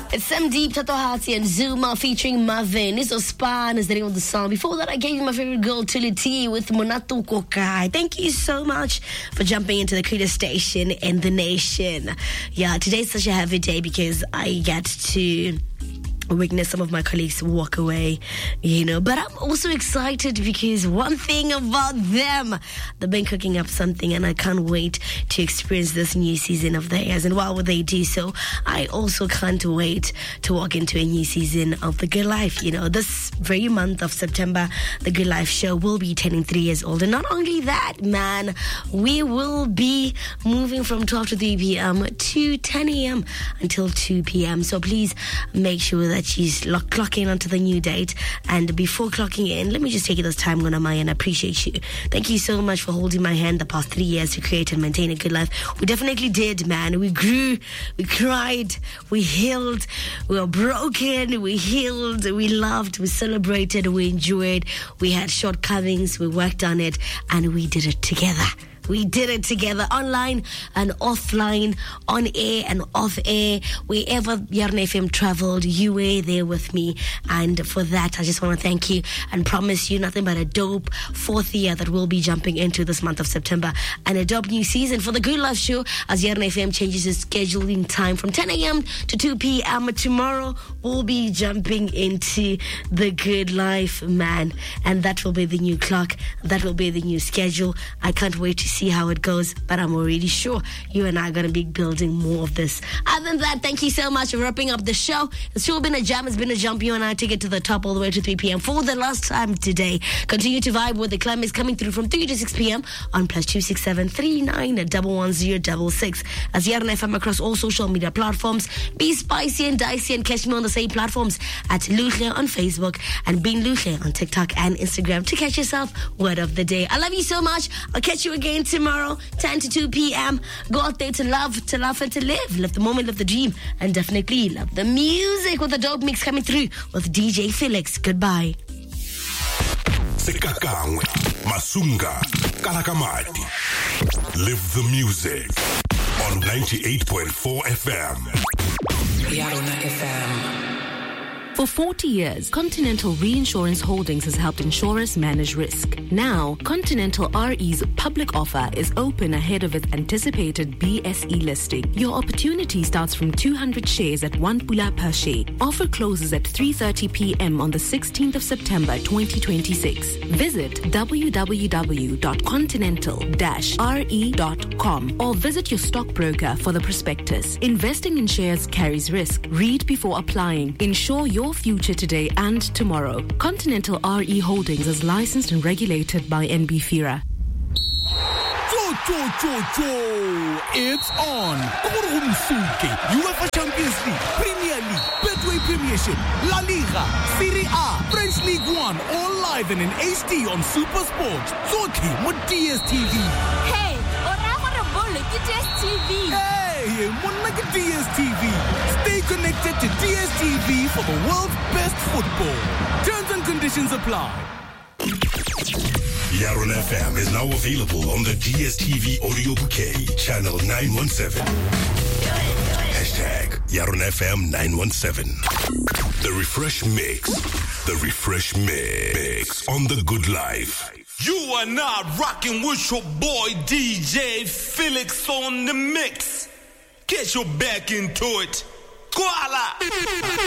It's Sam Deep, Tato Hati, and Zuma featuring Marvin. This was Span is the name of the song. Before that, I gave you my favorite girl, Tuli T, with Monato Kokai. Thank you so much for jumping into the greatest station in the nation. Yeah, today's such a heavy day because I get to witness some of my colleagues walk away, but I'm also excited because one thing about them, they've been cooking up something and I can't wait to experience this new season of theirs. And while they do so, I also can't wait to walk into a new season of The Good Life. This very month of September, The Good Life show will be turning 3 years old. And not only that, man, we will be moving from 12 to 3 p.m. to 10 a.m. until 2 p.m. So please make sure that she's clocking onto the new date. And before clocking in, let me just take you this time, Gonamai, and I appreciate you. Thank you so much for holding my hand the past 3 years to create and maintain a good life. We definitely did, man. We grew, we cried, we healed, we were broken, we healed, we loved, we celebrated, we enjoyed, we had shortcomings, we worked on it, and we did it together. We did it together, online and offline, on air and off air. Wherever Yarn FM traveled, you were there with me. And for that, I just want to thank you and promise you nothing but a dope 4th year that we'll be jumping into this month of September. And a dope new season for the Good Life show as Yarn FM changes its scheduling time from 10 a.m. to 2 p.m. Tomorrow, we'll be jumping into the Good Life, man. And that will be the new clock. That will be the new schedule. I can't wait to see how it goes, but I'm already sure you and I are going to be building more of this. Other than that, thank you so much for wrapping up the show. It's sure been a jam. It's been a jump. You and I take it to the top all the way to 3 p.m. for the last time today. Continue to vibe with the climax coming through from 3 to 6 p.m. on +267 39 11066 as Yarn FM across all social media platforms. Be spicy and dicey and catch me on the same platforms at Luhle on Facebook and Bean Luhle on TikTok and Instagram to catch yourself word of the day. I love you so much. I'll catch you again tomorrow, 10 to 2 p.m. Go out there to love, to laugh, and to live. Live the moment, live the dream, and definitely love the music with the dope mix coming through with DJ Felix. Goodbye. Sekakangwe, Masunga, Kalakamati. Live the music on 98.4 FM. Yarona FM. For 40 years, Continental Reinsurance Holdings has helped insurers manage risk. Now, Continental RE's public offer is open ahead of its anticipated BSE listing. Your opportunity starts from 200 shares at 1 pula per share. Offer closes at 3:30 p.m. on the 16th of September 2026. Visit www.continental-re.com or visit your stockbroker for the prospectus. Investing in shares carries risk. Read before applying. Ensure your future today and tomorrow. Continental RE Holdings is licensed and regulated by NB-FIRA. It's on. UEFA Champions League, Premier League, Betway Premiership, La Liga, Serie A, French League 1, all live and in HD on Super Sport. Zoki mo DSTV. Hey, ora bole DSTV. Hey, monna DSTV. Stay connected to DSTV for the world's best football. Terms and conditions apply. Yarn FM is now available on the DSTV audio bouquet, channel 917. Hashtag Yarn FM 917. The Refresh Mix. The Refresh Mix on The Good Life. You are not rocking with your boy DJ Felix on the mix. Get your back into it. Koala!